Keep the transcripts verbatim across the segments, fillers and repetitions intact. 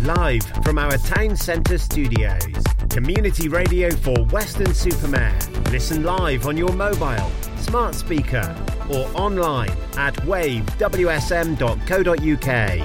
Live from our town centre studios. Community radio for Weston-super-Mare. Listen live on your mobile, smart speaker or online at wave w s m dot co dot u k.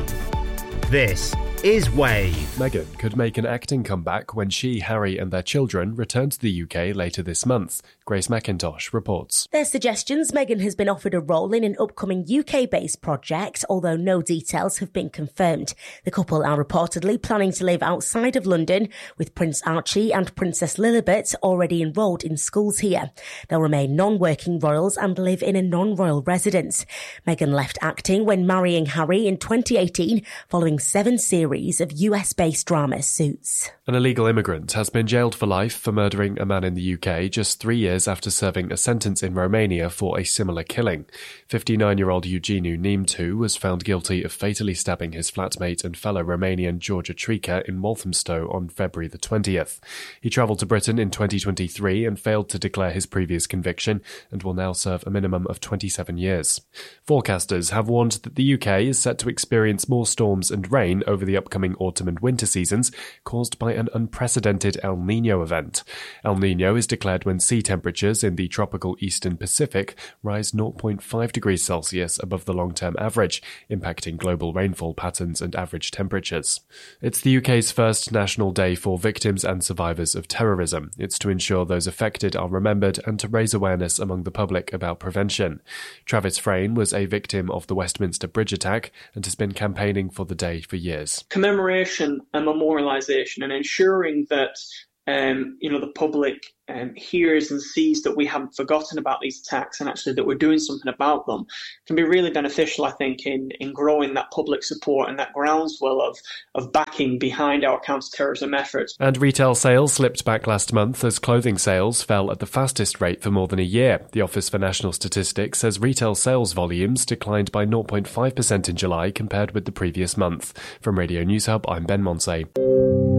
This is Wave. Meghan could make an acting comeback when she, Harry and their children return to the U K later this month. Grace McIntosh reports. There's suggestions Meghan has been offered a role in an upcoming U K-based project, although no details have been confirmed. The couple are reportedly planning to live outside of London, with Prince Archie and Princess Lilibet already enrolled in schools here. They'll remain non-working royals and live in a non-royal residence. Meghan left acting when marrying Harry in twenty eighteen, following seven series of U S-based drama Suits. An illegal immigrant has been jailed for life for murdering a man in the U K just three years after serving a sentence in Romania for a similar killing. fifty-nine-year-old Eugeniu Neamtu was found guilty of fatally stabbing his flatmate and fellow Romanian Georgia Trica in Walthamstow on February the twentieth. He travelled to Britain in twenty twenty-three and failed to declare his previous conviction and will now serve a minimum of twenty-seven years. Forecasters have warned that the U K is set to experience more storms and rain over the upcoming autumn and winter seasons, caused by an unprecedented El Niño event. El Niño is declared when sea temperatures in the tropical eastern Pacific rise zero point five degrees Celsius above the long-term average, impacting global rainfall patterns and average temperatures. It's the U K's first national day for victims and survivors of terrorism. It's to ensure those affected are remembered and to raise awareness among the public about prevention. Travis Frayne was a victim of the Westminster Bridge attack and has been campaigning for the day for years. Commemoration and memorialisation and ensuring that um, you know the public um, hears and sees that we haven't forgotten about these attacks and actually that we're doing something about them can be really beneficial, I think, in, in growing that public support and that groundswell of, of backing behind our counter-terrorism efforts. And retail sales slipped back last month as clothing sales fell at the fastest rate for more than a year. The Office for National Statistics says retail sales volumes declined by zero point five percent in July compared with the previous month. From Radio News Hub, I'm Ben Monsey.